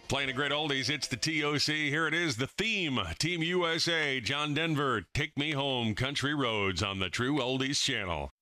Playing a great oldies, it's the TOC. Here it is, the theme. Team USA, John Denver, Take Me Home, Country Roads on the True Oldies channel.